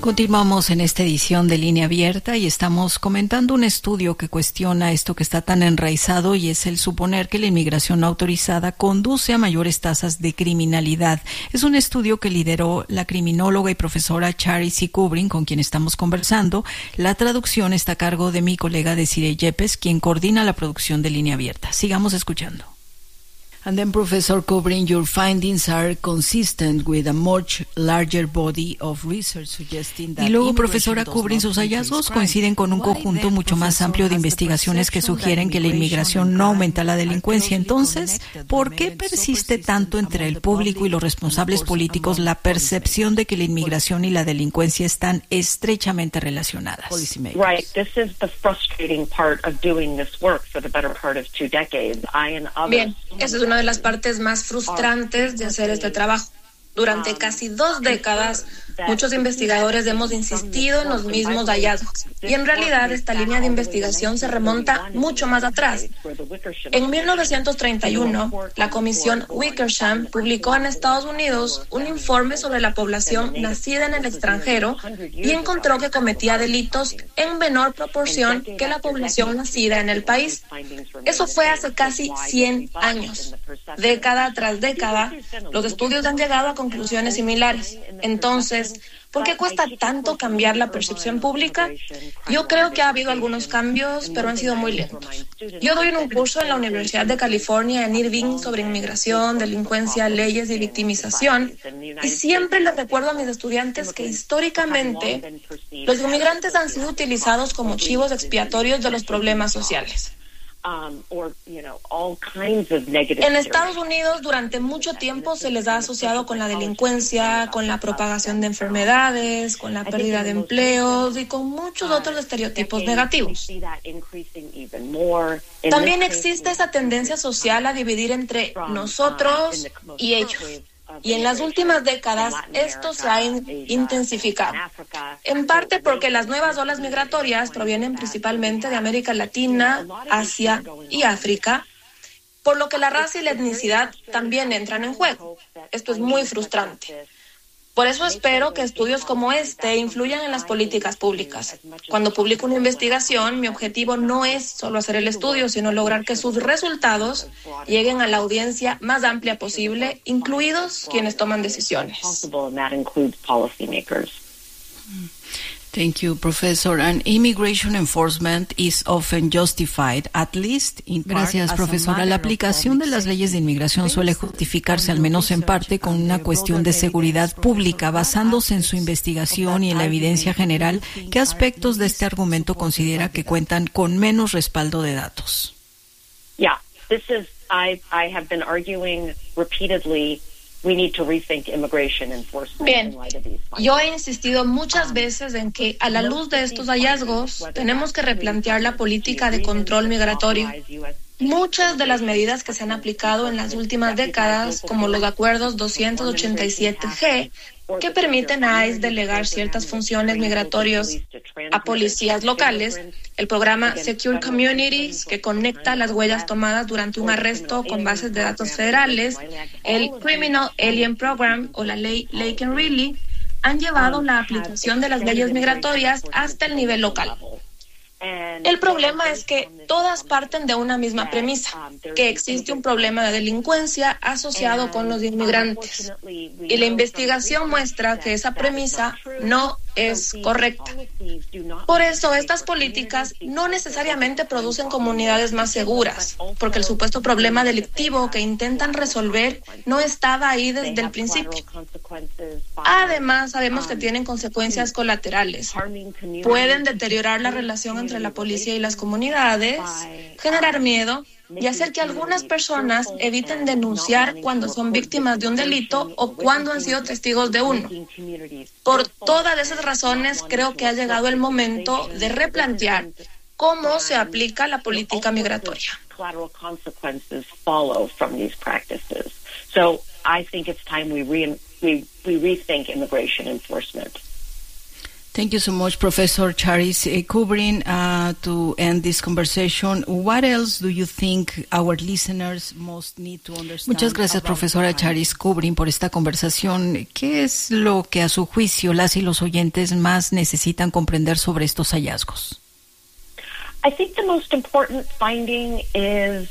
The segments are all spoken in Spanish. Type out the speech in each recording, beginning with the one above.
Continuamos en esta edición de Línea Abierta y estamos comentando un estudio que cuestiona esto que está tan enraizado, y es el suponer que la inmigración no autorizada conduce a mayores tasas de criminalidad. Es un estudio que lideró la criminóloga y profesora Charity Kubrin, con quien estamos conversando. La traducción está a cargo de mi colega Desiree Yepes, quien coordina la producción de Línea Abierta. Sigamos escuchando. And then, Professor Kubrin, your findings are consistent with a much larger body of research suggesting that. Y luego, profesora Kubrin, sus hallazgos coinciden con un conjunto mucho más amplio de investigaciones que sugieren que la inmigración no aumenta la delincuencia. Entonces, ¿por qué persiste tanto entre el público y los responsables políticos la percepción de que la inmigración y la delincuencia están estrechamente relacionadas? Right. This is the frustrating part of doing this work for the better part of 2 decades. Bien, esa es una de las partes más frustrantes de hacer este trabajo. Durante casi 2 décadas, muchos investigadores hemos insistido en los mismos hallazgos. Y en realidad, esta línea de investigación se remonta mucho más atrás. En 1931, la Comisión Wickersham publicó en Estados Unidos un informe sobre la población nacida en el extranjero y encontró que cometía delitos en menor proporción que la población nacida en el país. Eso fue hace casi 100 años. Década tras década, los estudios han llegado a conclusiones similares. Entonces, ¿por qué cuesta tanto cambiar la percepción pública? Yo creo que ha habido algunos cambios, pero han sido muy lentos. Yo doy un curso en la Universidad de California en Irvine sobre inmigración, delincuencia, leyes y victimización, y siempre les recuerdo a mis estudiantes que históricamente los inmigrantes han sido utilizados como chivos expiatorios de los problemas sociales. En Estados Unidos, durante mucho tiempo se les ha asociado con la delincuencia, con la propagación de enfermedades, con la pérdida de empleos y con muchos otros estereotipos negativos. También existe esa tendencia social a dividir entre nosotros y ellos. Y en las últimas décadas esto se ha intensificado, en parte porque las nuevas olas migratorias provienen principalmente de América Latina, Asia y África, por lo que la raza y la etnicidad también entran en juego. Esto es muy frustrante. Por eso espero que estudios como este influyan en las políticas públicas. Cuando publico una investigación, mi objetivo no es solo hacer el estudio, sino lograr que sus resultados lleguen a la audiencia más amplia posible, incluidos quienes toman decisiones. Thank you, Professor. And immigration enforcement is often justified, at least in part. Gracias, profesora. La aplicación de las leyes de inmigración suele justificarse, al menos en parte, con una cuestión de seguridad pública. Basándose en su investigación y en la evidencia general, ¿qué aspectos de este argumento considera que cuentan con menos respaldo de datos? Yeah, this is, I have been arguing repeatedly. Bien, yo he insistido muchas veces en que, a la luz de estos hallazgos, tenemos que replantear la política de control migratorio. Muchas de las medidas que se han aplicado en las últimas décadas, como los acuerdos 287G, que permiten a ICE delegar ciertas funciones migratorias a policías locales, el programa Secure Communities, que conecta las huellas tomadas durante un arresto con bases de datos federales, el Criminal Alien Program o la ley Lake and Riley, han llevado la aplicación de las leyes migratorias hasta el nivel local. El problema es que todas parten de una misma premisa, que existe un problema de delincuencia asociado con los inmigrantes. Y la investigación muestra que esa premisa no es correcta. Por eso, estas políticas no necesariamente producen comunidades más seguras, porque el supuesto problema delictivo que intentan resolver no estaba ahí desde el principio. Además, sabemos que tienen consecuencias colaterales. Pueden deteriorar la relación entre la policía y las comunidades, generar miedo y hacer que algunas personas eviten denunciar cuando son víctimas de un delito o cuando han sido testigos de uno. Por todas esas razones, creo que ha llegado el momento de replantear cómo se aplica la política migratoria. So I think it's time we rethink immigration enforcement. Thank you so much, Professor Charis Kubrin. To end this conversation, what else do you think our listeners most need to understand? Muchas gracias, profesora Charis Kubrin, por esta conversación. ¿Qué es lo que a su juicio las y los oyentes más necesitan comprender sobre estos hallazgos? I think the most important finding is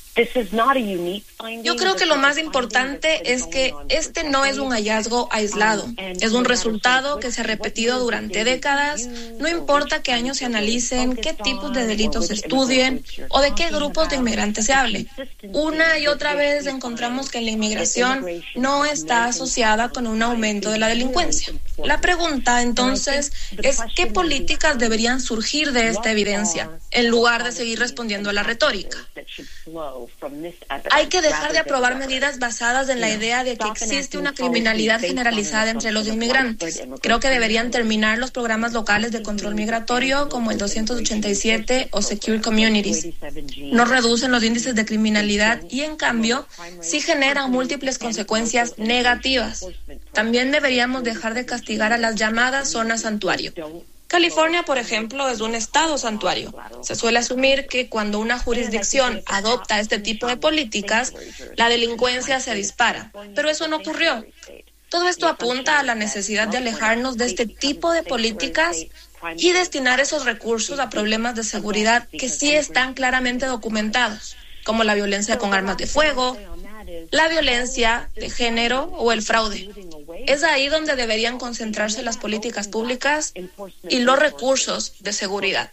Yo creo que lo más importante es que este no es un hallazgo aislado, es un resultado que se ha repetido durante décadas, no importa qué años se analicen, qué tipos de delitos se estudien o de qué grupos de inmigrantes se hable. Una y otra vez encontramos que la inmigración no está asociada con un aumento de la delincuencia. La pregunta entonces es ¿qué políticas deberían surgir de esta evidencia en lugar de seguir respondiendo a la retórica? Hay que dejar de aprobar medidas basadas en la idea de que existe una criminalidad generalizada entre los inmigrantes. Creo que deberían terminar los programas locales de control migratorio como el 287 o Secure Communities. No reducen los índices de criminalidad y, en cambio, sí generan múltiples consecuencias negativas. También deberíamos dejar de castigar a las llamadas zonas santuario. California, por ejemplo, es un estado santuario. Se suele asumir que cuando una jurisdicción adopta este tipo de políticas, la delincuencia se dispara, pero eso no ocurrió. Todo esto apunta a la necesidad de alejarnos de este tipo de políticas y destinar esos recursos a problemas de seguridad que sí están claramente documentados, como la violencia con armas de fuego, la violencia de género o el fraude. Es ahí donde deberían concentrarse las políticas públicas y los recursos de seguridad.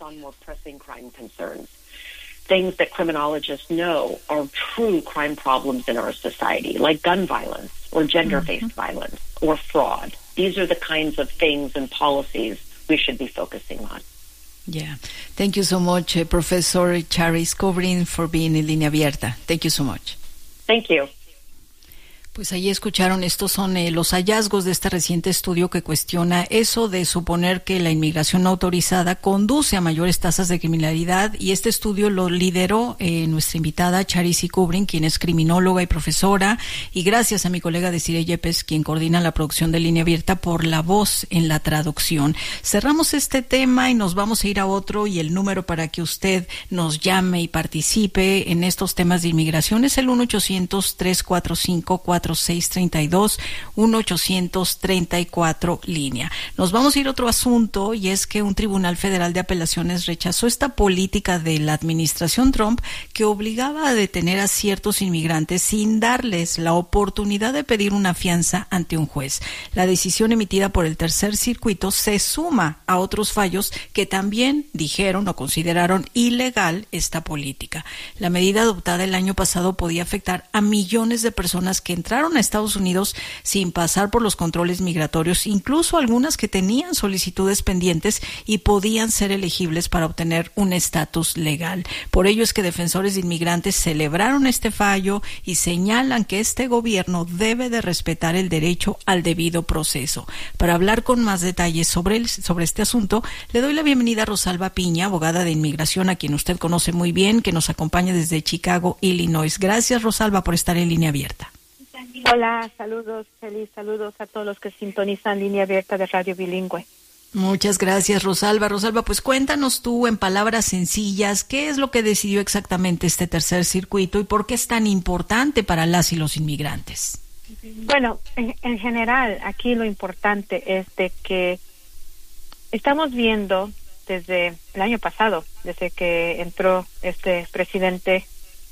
Things that criminologists know are true crime problems in our society, like gun violence or gender-based violence or fraud. These are the kinds of things and policies we should be focusing on. Yeah. Thank you so much, Professor Charis Kubrin, for being in Línea Abierta. Thank you so much. Thank you. Pues ahí escucharon, estos son los hallazgos de este reciente estudio que cuestiona eso de suponer que la inmigración no autorizada conduce a mayores tasas de criminalidad, y este estudio lo lideró nuestra invitada Charis Kubrin, quien es criminóloga y profesora, y gracias a mi colega Desiree Yepes, quien coordina la producción de Línea Abierta, por la voz en la traducción. Cerramos este tema y nos vamos a ir a otro, y el número para que usted nos llame y participe en estos temas de inmigración es el 1-800-345-4632, 1-800-34 línea. Nos vamos a ir a otro asunto, y es que un tribunal federal de apelaciones rechazó esta política de la administración Trump que obligaba a detener a ciertos inmigrantes sin darles la oportunidad de pedir una fianza ante un juez. La decisión emitida por el Tercer Circuito se suma a otros fallos que también dijeron o consideraron ilegal esta política. La medida adoptada el año pasado podía afectar a millones de personas que entraron a Estados Unidos sin pasar por los controles migratorios, incluso algunas que tenían solicitudes pendientes y podían ser elegibles para obtener un estatus legal. Por ello es que defensores de inmigrantes celebraron este fallo y señalan que este gobierno debe de respetar el derecho al debido proceso. Para hablar con más detalles sobre este asunto, le doy la bienvenida a Rosalba Piña, abogada de inmigración, a quien usted conoce muy bien, que nos acompaña desde Chicago, Illinois. Gracias, Rosalba, por estar en Línea Abierta. Hola, saludos, feliz saludos a todos los que sintonizan Línea Abierta de Radio Bilingüe. Muchas gracias, Rosalba. Rosalba, pues cuéntanos tú en palabras sencillas, ¿qué es lo que decidió exactamente este Tercer Circuito y por qué es tan importante para las y los inmigrantes? Bueno, en general, aquí lo importante es de que estamos viendo desde el año pasado, desde que entró este presidente,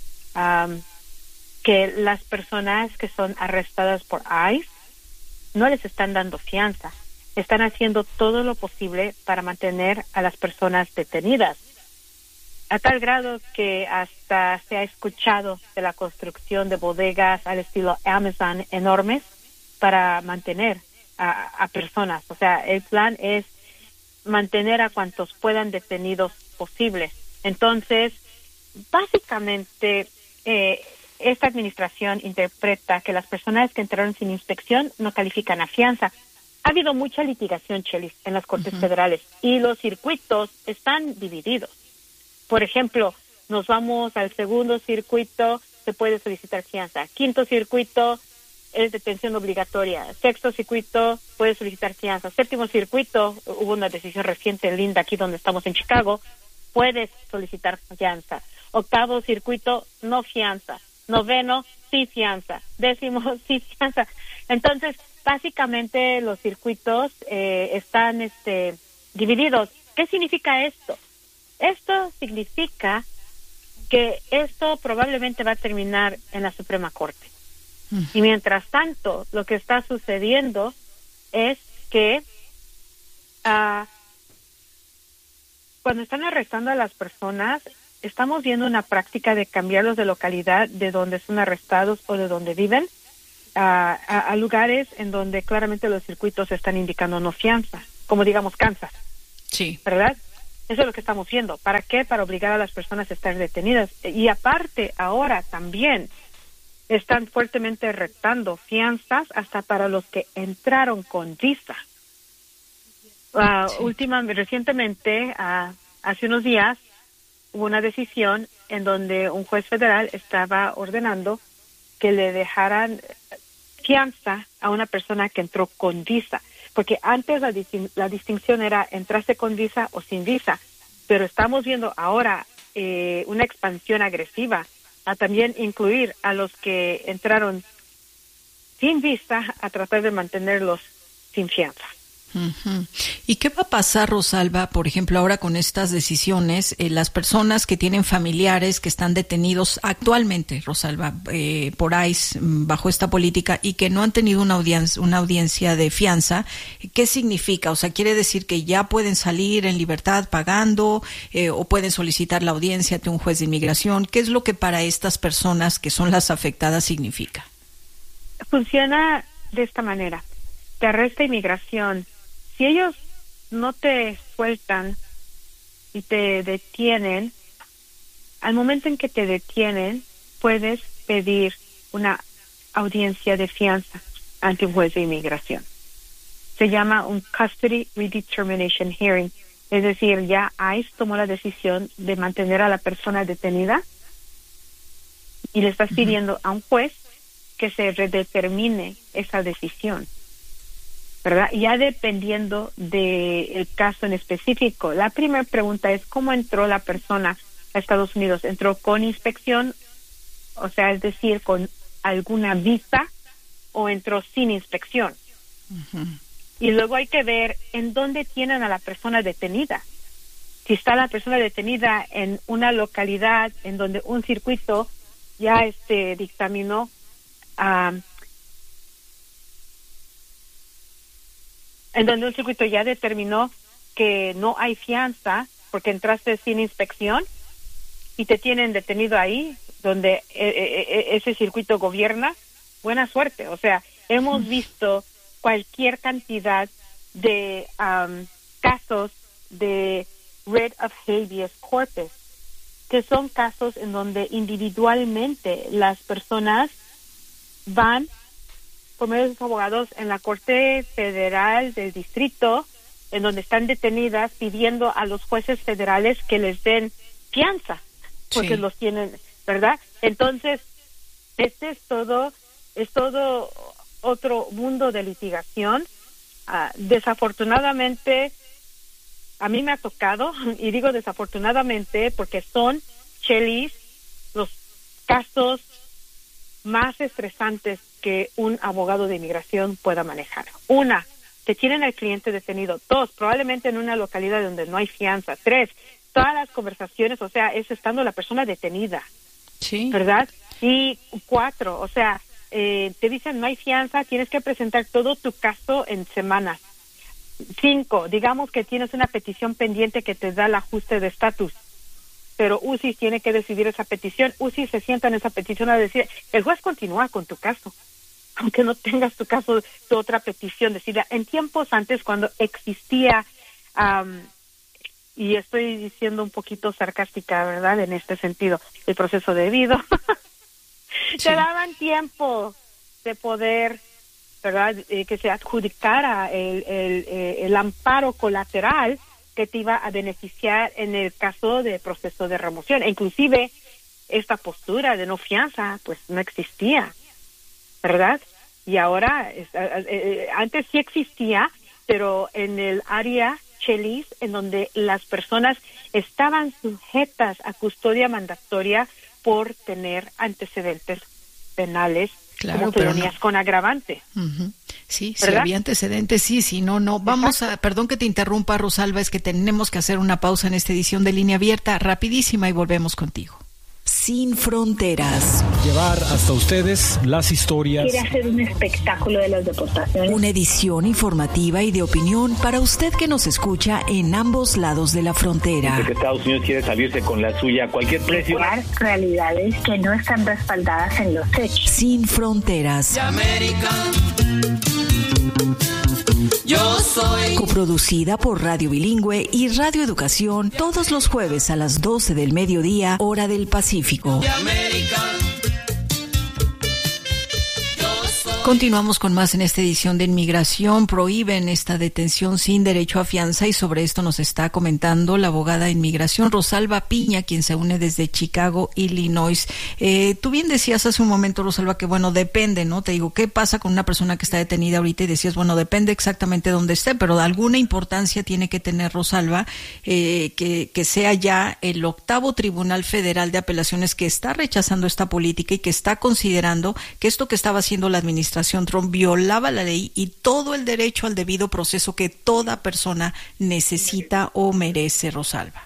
que las personas que son arrestadas por ICE no les están dando fianza. Están haciendo todo lo posible para mantener a las personas detenidas, a tal grado que hasta se ha escuchado de la construcción de bodegas al estilo Amazon enormes para mantener a personas. O sea, el plan es mantener a cuantos puedan detenidos posibles. Entonces, básicamente, esta administración interpreta que las personas que entraron sin inspección no califican a fianza. Ha habido mucha litigación, Chelis, en las cortes federales, y los circuitos están divididos. Por ejemplo, nos vamos al segundo circuito, se puede solicitar fianza. Quinto circuito, es detención obligatoria. Sexto circuito puede solicitar fianza. Séptimo circuito, hubo una decisión reciente, linda, aquí donde estamos en Chicago, puedes solicitar fianza. Octavo circuito, no fianza. Noveno, sí fianza. Décimo, sí fianza. Entonces, básicamente los circuitos están divididos. ¿Qué significa esto? Esto significa que esto probablemente va a terminar en la Suprema Corte. Y mientras tanto, lo que está sucediendo es que cuando están arrestando a las personas, estamos viendo una práctica de cambiarlos de localidad de donde son arrestados o de donde viven a lugares en donde claramente los circuitos están indicando no fianza, como digamos Kansas. Sí. ¿Verdad? Eso es lo que estamos viendo. ¿Para qué? Para obligar a las personas a estar detenidas. Y aparte, ahora también están fuertemente retando fianzas hasta para los que entraron con visa. Recientemente, hace unos días, hubo una decisión en donde un juez federal estaba ordenando que le dejaran fianza a una persona que entró con visa. Porque antes la distinción era entraste con visa o sin visa, pero estamos viendo ahora una expansión agresiva a también incluir a los que entraron sin visa a tratar de mantenerlos sin fianza. Uh-huh. ¿Y qué va a pasar, Rosalba, por ejemplo, ahora con estas decisiones? Las personas que tienen familiares que están detenidos actualmente, Rosalba, por ICE, bajo esta política, y que no han tenido una audiencia de fianza, ¿qué significa? O sea, ¿quiere decir que ya pueden salir en libertad pagando o pueden solicitar la audiencia ante un juez de inmigración? ¿Qué es lo que para estas personas que son las afectadas significa? Funciona de esta manera. Te arresta inmigración. Si ellos no te sueltan y te detienen, al momento en que te detienen, puedes pedir una audiencia de fianza ante un juez de inmigración. Se llama un Custody Redetermination Hearing, es decir, ya ICE tomó la decisión de mantener a la persona detenida y le estás pidiendo a un juez que se redetermine esa decisión, ¿verdad? Ya dependiendo del caso en específico. La primera pregunta es, ¿cómo entró la persona a Estados Unidos? ¿Entró con inspección? O sea, es decir, con alguna visa, o entró sin inspección. Uh-huh. Y luego hay que ver en dónde tienen a la persona detenida. Si está la persona detenida en una localidad en donde un circuito ya dictaminó en donde un circuito ya determinó que no hay fianza porque entraste sin inspección y te tienen detenido ahí, donde ese circuito gobierna, buena suerte. O sea, hemos visto cualquier cantidad de casos de writ of habeas corpus, que son casos en donde individualmente las personas van por medio de sus abogados en la Corte Federal del Distrito, en donde están detenidas, pidiendo a los jueces federales que les den fianza, porque los tienen, ¿verdad? Entonces, este es todo otro mundo de litigación. Desafortunadamente, a mí me ha tocado, y digo desafortunadamente porque son, Chelis, los casos más estresantes que un abogado de inmigración pueda manejar. Una, que tienen al cliente detenido. Dos, probablemente en una localidad donde no hay fianza. Tres, todas las conversaciones, o sea, es estando la persona detenida. Sí. ¿Verdad? Y cuatro, o sea, te dicen no hay fianza, tienes que presentar todo tu caso en semanas. 5, digamos que tienes una petición pendiente que te da el ajuste de estatus, pero UCIS tiene que decidir esa petición. UCIS se sienta en esa petición a decir, el juez continúa con tu caso, aunque no tengas tu caso, tu otra petición decidida. En tiempos antes, cuando existía, y estoy diciendo un poquito sarcástica, ¿verdad?, en este sentido, el proceso debido, te daban tiempo de poder, ¿verdad?, que se adjudicara el amparo colateral que te iba a beneficiar en el caso de proceso de remoción. E inclusive esta postura de no fianza pues no existía, ¿verdad? y ahora, antes sí existía, pero en el área Chelis, en donde las personas estaban sujetas a custodia mandatoria por tener antecedentes penales, claro, como felonías con agravante. Uh-huh. Sí, ¿verdad? si había antecedentes, sí, no. Vamos a, perdón que te interrumpa, Rosalba, es que tenemos que hacer una pausa en esta edición de Línea Abierta, rapidísima, y volvemos contigo. Sin fronteras. Llevar hasta ustedes las historias. Quiere hacer un espectáculo de las deportaciones. Una edición informativa y de opinión para usted que nos escucha en ambos lados de la frontera. Porque Estados Unidos quiere salirse con la suya a cualquier precio. Realidades que no están respaldadas en los hechos. Sin fronteras. Yo soy. Coproducida por Radio Bilingüe y Radio Educación, todos los jueves a las 12 del mediodía, hora del Pacífico. Continuamos con más en esta edición de Inmigración. Prohíben esta detención sin derecho a fianza, y sobre esto nos está comentando la abogada de inmigración Rosalba Piña, quien se une desde Chicago, Illinois. Tú bien decías hace un momento, Rosalba, que bueno, depende, ¿no? Te digo, ¿qué pasa con una persona que está detenida ahorita? Y decías, bueno, depende exactamente dónde esté, pero alguna importancia tiene que tener, Rosalba, que sea ya el 8º Tribunal Federal de Apelaciones que está rechazando esta política y que está considerando que esto que estaba haciendo la administración Trump violaba la ley y todo el derecho al debido proceso que toda persona necesita o merece, Rosalba.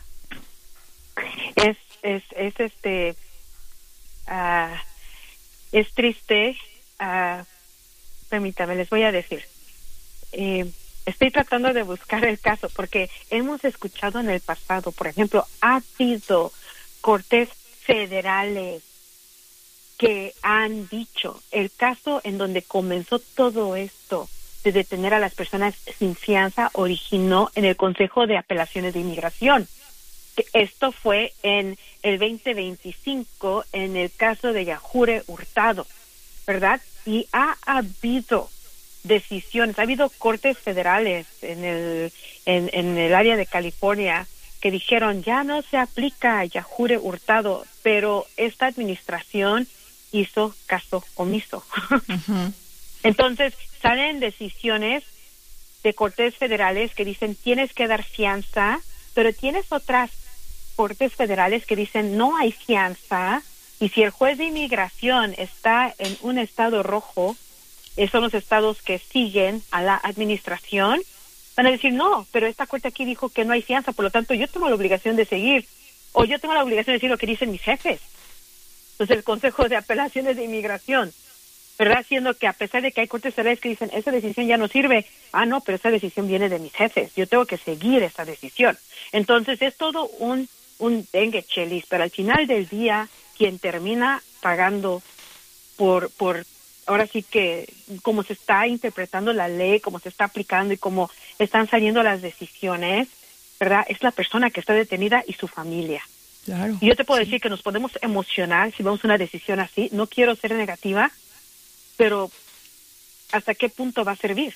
Es triste. Permítame, les voy a decir. Estoy tratando de buscar el caso porque hemos escuchado en el pasado, por ejemplo, ha habido cortes federales que han dicho, el caso en donde comenzó todo esto de detener a las personas sin fianza originó en el Consejo de Apelaciones de Inmigración. Esto fue en el 2025 en el caso de Yajure Hurtado, ¿verdad? Y ha habido decisiones, ha habido cortes federales en el área de California que dijeron ya no se aplica a Yajure Hurtado, pero esta administración hizo caso omiso. Uh-huh. Entonces salen decisiones de cortes federales que dicen tienes que dar fianza, pero tienes otras cortes federales que dicen no hay fianza, y si el juez de inmigración está en un estado rojo, son los estados que siguen a la administración, van a decir no, pero esta corte aquí dijo que no hay fianza, por lo tanto yo tengo la obligación de seguir, o yo tengo la obligación de decir lo que dicen mis jefes. Entonces el Consejo de Apelaciones de Inmigración, ¿verdad? Siendo que a pesar de que hay cortes federales que dicen esa decisión ya no sirve, no, pero esa decisión viene de mis jefes, yo tengo que seguir esa decisión. Entonces es todo un dengue chelis, pero al final del día quien termina pagando por ahora sí que como se está interpretando la ley, como se está aplicando y como están saliendo las decisiones, ¿verdad? Es la persona que está detenida y su familia. Claro, y yo te puedo decir que nos podemos emocionar si vemos una decisión así. No quiero ser negativa, pero ¿hasta qué punto va a servir?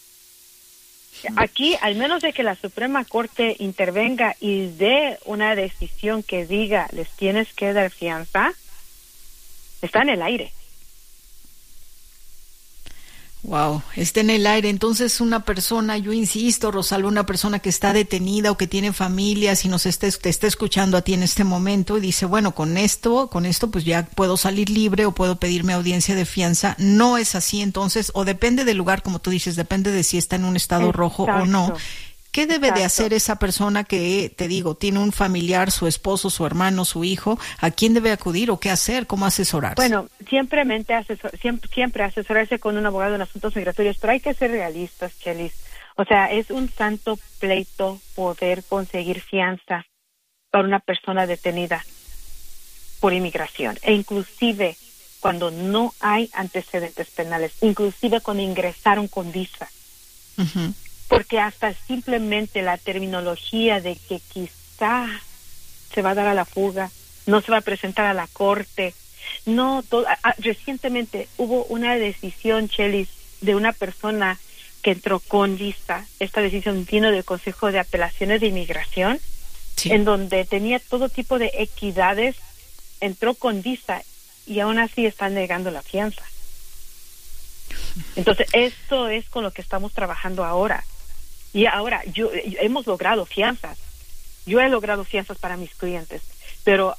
Aquí, al menos de que la Suprema Corte intervenga y dé una decisión que diga les tienes que dar fianza, está en el aire. Wow, está en el aire. Entonces una persona, yo insisto, Rosalba, una persona que está detenida o que tiene familia, si te está escuchando a ti en este momento y dice, bueno, con esto pues ya puedo salir libre o puedo pedirme audiencia de fianza. No es así, entonces, o depende del lugar, como tú dices, depende de si está en un estado rojo o no. ¿Qué debe de hacer esa persona que, te digo, tiene un familiar, su esposo, su hermano, su hijo? ¿A quién debe acudir o qué hacer? ¿Cómo asesorarse? Bueno, siempre asesorarse con un abogado en asuntos migratorios, pero hay que ser realistas, Chelis. O sea, es un santo pleito poder conseguir fianza para una persona detenida por inmigración. E inclusive cuando no hay antecedentes penales, inclusive cuando ingresaron con visa. Uh-huh. Porque hasta simplemente la terminología de que quizá se va a dar a la fuga, no se va a presentar a la corte. Recientemente hubo una decisión, Chelis, de una persona que entró con visa. Esta decisión vino del Consejo de Apelaciones de Inmigración, sí, en donde tenía todo tipo de equidades, entró con visa y aún así están negando la fianza. Entonces, esto es con lo que estamos trabajando ahora. Y ahora, hemos logrado fianzas. Yo he logrado fianzas para mis clientes, pero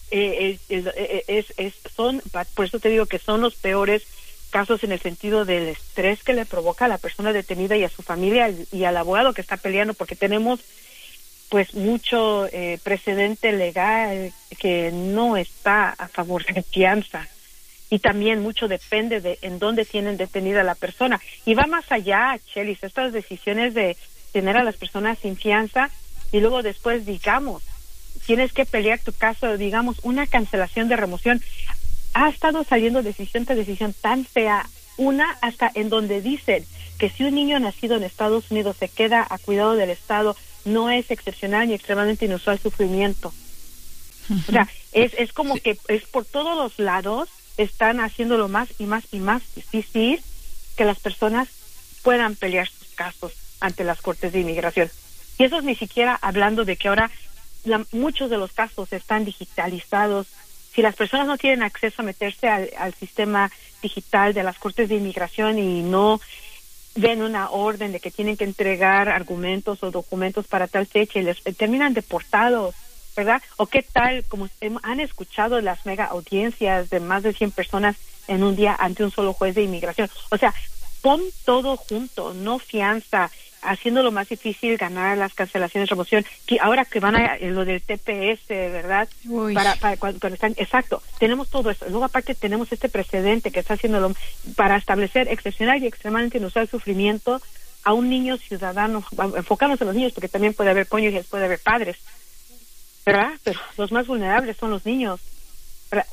por eso te digo que son los peores casos en el sentido del estrés que le provoca a la persona detenida y a su familia y al abogado que está peleando, porque tenemos pues mucho precedente legal que no está a favor de fianza. Y también mucho depende de en dónde tienen detenida a la persona. Y va más allá, Chelis, estas decisiones de tener a las personas sin fianza y luego después, digamos, tienes que pelear tu caso, digamos, una cancelación de remoción. Ha estado saliendo decisión tras decisión tan fea, una hasta en donde dicen que si un niño nacido en Estados Unidos se queda a cuidado del Estado, no es excepcional ni extremadamente inusual sufrimiento. Uh-huh. O sea, es como que es por todos los lados están haciéndolo más y más y más difícil que las personas puedan pelear sus casos ante las cortes de inmigración. Y eso es ni siquiera hablando de que ahora muchos de los casos están digitalizados. Si las personas no tienen acceso a meterse al sistema digital de las cortes de inmigración y no ven una orden de que tienen que entregar argumentos o documentos para tal fecha y les terminan deportados, ¿verdad? O qué tal, como han escuchado las mega audiencias de más de 100 personas en un día ante un solo juez de inmigración. O sea, pon todo junto, no fianza, haciéndolo más difícil ganar las cancelaciones de remoción, que ahora que van a lo del TPS, ¿verdad? Para cuando están, exacto, tenemos todo eso. Luego aparte tenemos este precedente que está haciéndolo para establecer excepcional y extremadamente inusual sufrimiento a un niño ciudadano, enfocamos en los niños porque también puede haber cónyuges, puede haber padres, ¿verdad? Pero los más vulnerables son los niños, ¿verdad?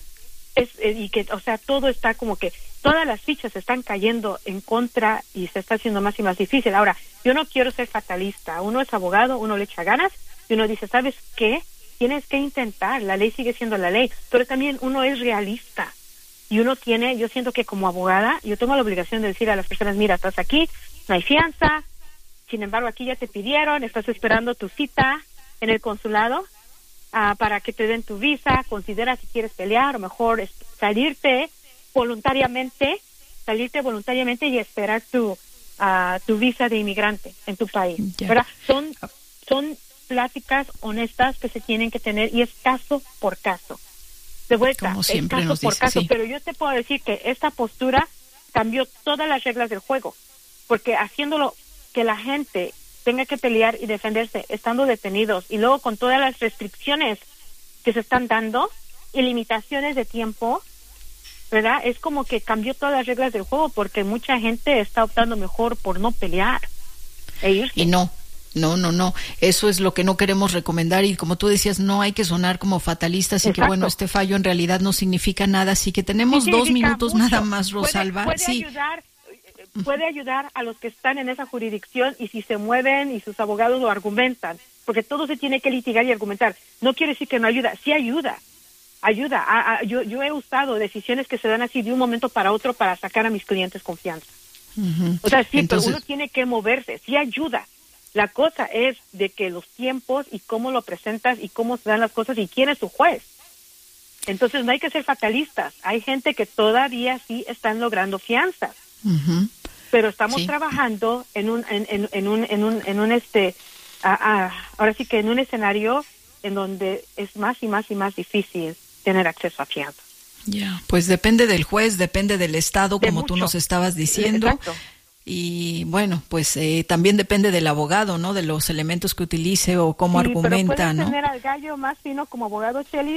Y que, o sea, todo está como que todas las fichas están cayendo en contra y se está haciendo más y más difícil. Ahora, yo no quiero ser fatalista. Uno es abogado, uno le echa ganas y uno dice, ¿sabes qué? Tienes que intentar, la ley sigue siendo la ley, pero también uno es realista. Y uno tiene, yo siento que como abogada, yo tengo la obligación de decir a las personas, mira, estás aquí, no hay fianza, sin embargo, aquí ya te pidieron, estás esperando tu cita en el consulado, para que te den tu visa, considera si quieres pelear o mejor salirte voluntariamente y esperar tu visa de inmigrante en tu país, ¿verdad? Son pláticas honestas que se tienen que tener y es caso por caso. De vuelta, como siempre es caso por caso, sí. Pero yo te puedo decir que esta postura cambió todas las reglas del juego, porque haciéndolo que la gente tenga que pelear y defenderse estando detenidos y luego con todas las restricciones que se están dando y limitaciones de tiempo, ¿verdad? Es como que cambió todas las reglas del juego porque mucha gente está optando mejor por no pelear e irse. Y no, eso es lo que no queremos recomendar y como tú decías, no hay que sonar como fatalistas. Exacto. Y que bueno, este fallo en realidad no significa nada, así que tenemos 2 minutos mucho. Nada más, Rosalba. Puede ayudar a los que están en esa jurisdicción y si se mueven y sus abogados lo argumentan, porque todo se tiene que litigar y argumentar. No quiere decir que no ayuda, sí ayuda. Yo he usado decisiones que se dan así de un momento para otro para sacar a mis clientes confianza. Uh-huh. O sea, sí, entonces, pero uno tiene que moverse, sí ayuda. La cosa es de que los tiempos y cómo lo presentas y cómo se dan las cosas y quién es su juez. Entonces no hay que ser fatalistas. Hay gente que todavía sí están logrando fianzas. Uh-huh. Pero estamos trabajando ahora sí que en un escenario en donde es más y más y más difícil tener acceso a fianza. Pues depende del juez, depende del estado, como mucho. Tú nos estabas diciendo. Exacto. Y bueno, pues también depende del abogado, ¿no? De los elementos que utilice o cómo argumenta, pero ¿no? Tener al gallo más fino como abogado, Chelis.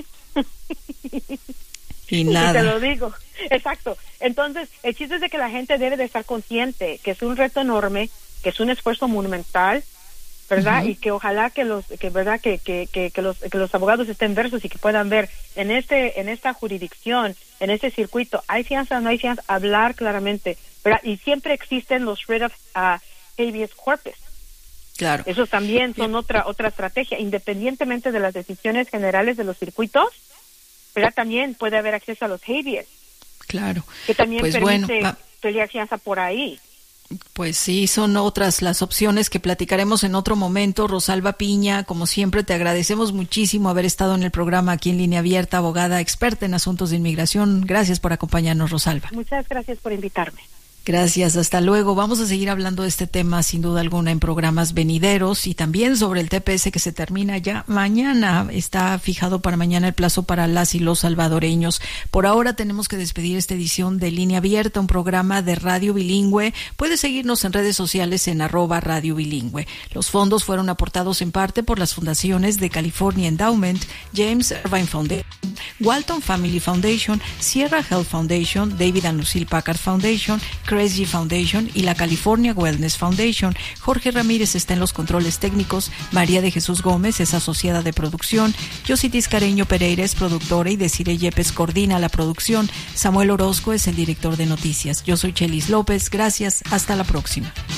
Y nada. Te lo digo. Exacto. Entonces, el chiste es de que la gente debe de estar consciente que es un reto enorme, que es un esfuerzo monumental, ¿verdad? Uh-huh. Y que ojalá que los abogados estén versos y que puedan ver en esta jurisdicción, en este circuito, hay fianza o no hay fianza, hablar claramente, ¿verdad? Y siempre existen los writ of habeas corpus. Claro. Esos también son otra estrategia, independientemente de las decisiones generales de los circuitos, ¿verdad? También puede haber acceso a los habeas. Claro. Que también pues permite pelear fianza por ahí. Pues sí, son otras las opciones que platicaremos en otro momento. Rosalba Piña, como siempre, te agradecemos muchísimo haber estado en el programa aquí en Línea Abierta, abogada experta en asuntos de inmigración. Gracias por acompañarnos, Rosalba. Muchas gracias por invitarme. Gracias, hasta luego. Vamos a seguir hablando de este tema sin duda alguna en programas venideros y también sobre el TPS que se termina ya mañana. Está fijado para mañana el plazo para las y los salvadoreños. Por ahora tenemos que despedir esta edición de Línea Abierta, un programa de radio bilingüe. Puedes seguirnos en redes sociales en @Radio Bilingüe. Los fondos fueron aportados en parte por las fundaciones de California Endowment, James Irvine Foundation, Walton Family Foundation, Sierra Health Foundation, David and Lucille Packard Foundation, Crazy Foundation y la California Wellness Foundation. Jorge Ramírez está en los controles técnicos, María de Jesús Gómez es asociada de producción, Yositis Careño Pereira es productora y Desiree Yepes coordina la producción, Samuel Orozco es el director de noticias. Yo soy Chelis López, gracias, hasta la próxima.